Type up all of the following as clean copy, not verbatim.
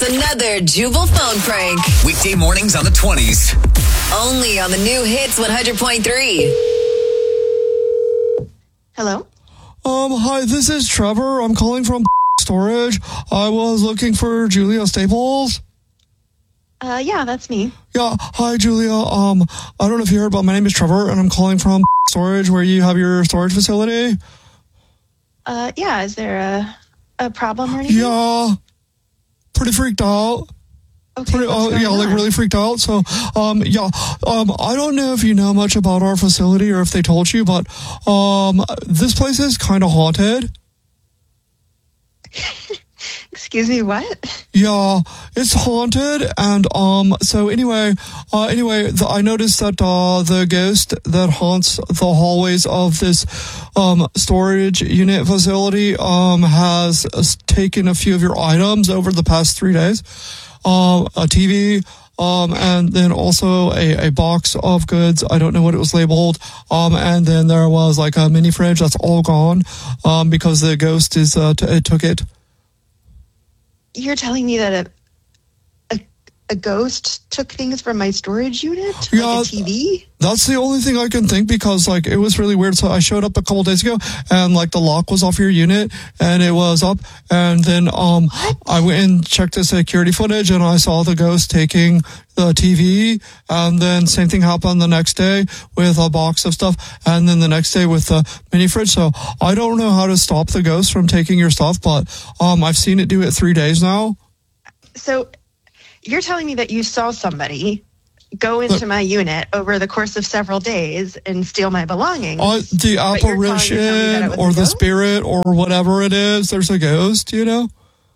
another Jubal phone prank. Weekday mornings on the 20s. Only on the new Hits 100.3. Hello? Hi, this is Trevor. I'm calling from storage. I was looking for Julia Staples. Yeah, that's me. Yeah, hi, Julia. I don't know if you heard, but my name is Trevor, and I'm calling from storage, where you have your storage facility. Yeah, is there a problem or anything? Yeah, pretty freaked out. Okay, what's going on? Like really freaked out. So, I don't know if you know much about our facility or if they told you, but this place is kind of haunted. Excuse me, what? Yeah, it's haunted, and so anyway, I noticed that the ghost that haunts the hallways of this storage unit facility has taken a few of your items over the past 3 days. A TV, and then also a box of goods. I don't know what it was labeled. And then there was like a mini fridge that's all gone, because the ghost it took it. You're telling me that a ghost took things from my storage unit? Yeah, like a TV? That's the only thing I can think, because like it was really weird. So I showed up a couple days ago, and like the lock was off your unit, and it was up, and then I went and checked the security footage, and I saw the ghost taking the TV, and then same thing happened the next day with a box of stuff, and then the next day with the mini fridge. So I don't know how to stop the ghost from taking your stuff, but I've seen it do it 3 days now. So you're telling me that you saw somebody go into my unit over the course of several days and steal my belongings. The apparition or the spirit or whatever it is, there's a ghost, you know?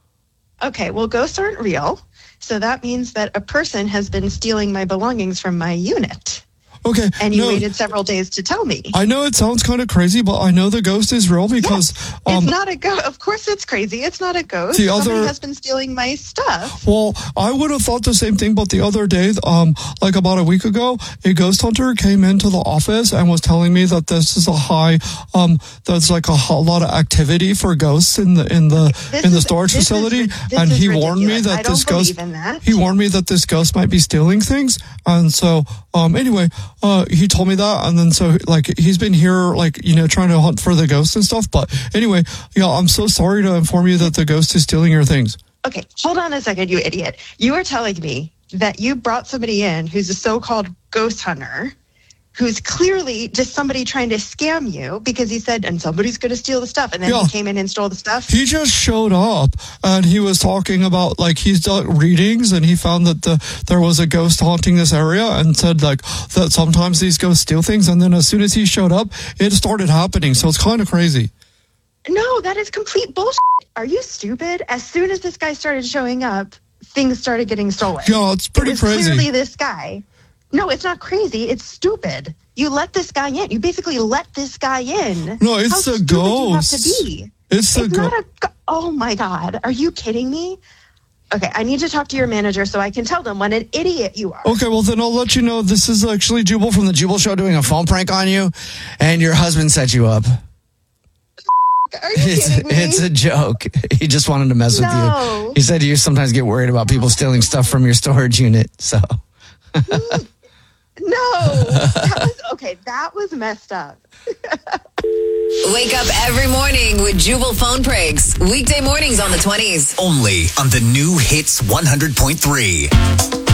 Okay, well, ghosts aren't real. So that means that a person has been stealing my belongings from my unit. Okay. And you waited several days to tell me. I know it sounds kind of crazy, but I know the ghost is real because... Yes, it's not a ghost. Of course it's crazy. It's not a ghost. Somebody has been stealing my stuff. Well, I would have thought the same thing, but the other day, like about a week ago, a ghost hunter came into the office and was telling me that this is there's like a lot of activity for ghosts in the storage facility, and he warned me that this ghost... He warned me that this ghost might be stealing things, and so anyway... he told me that, and then so like he's been here like, you know, trying to hunt for the ghost and stuff. But anyway, yeah, I'm so sorry to inform you that the ghost is stealing your things. Okay, hold on a second, you idiot. You are telling me that you brought somebody in who's a so-called ghost hunter, who's clearly just somebody trying to scam you because he said, and somebody's going to steal the stuff, and then he came in and stole the stuff? He just showed up, and he was talking about, like, he's done readings, and he found that there was a ghost haunting this area, and said, like, that sometimes these ghosts steal things, and then as soon as he showed up, it started happening, so it's kind of crazy. No, that is complete bullshit. Are you stupid? As soon as this guy started showing up, things started getting stolen. Yeah, it's pretty crazy. Clearly this guy... No, it's not crazy. It's stupid. You let this guy in. You basically let this guy in. No, it's a ghost. You have to be. It's not a ghost. Oh, my God. Are you kidding me? Okay, I need to talk to your manager so I can tell them what an idiot you are. Okay, well, then I'll let you know. This is actually Jubal from the Jubal Show doing a phone prank on you, and your husband set you up. Are you kidding me? It's a joke. He just wanted to mess with you. He said you sometimes get worried about people stealing stuff from your storage unit, so... No, that was messed up. Wake up every morning with Jubal phone pranks. Weekday mornings on the 20s. Only on the new Hits 100.3.